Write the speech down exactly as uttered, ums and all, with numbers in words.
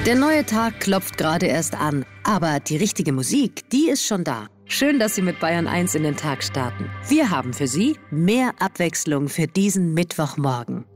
Der neue Tag klopft gerade erst an, aber die richtige Musik, die ist schon da. Schön, dass Sie mit Bayern eins in den Tag starten. Wir haben für Sie mehr Abwechslung für diesen Mittwochmorgen.